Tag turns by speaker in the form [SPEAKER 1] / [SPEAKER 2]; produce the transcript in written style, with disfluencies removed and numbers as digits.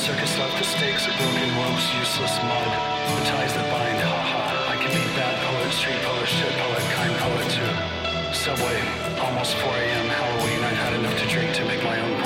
[SPEAKER 1] circus left the stakes of broken ropes, useless mud, the ties that bind, ha. I can be bad poet, street poet, shit poet, kind poet too. Subway, almost 4 a.m. Halloween, I've had enough to drink to make my own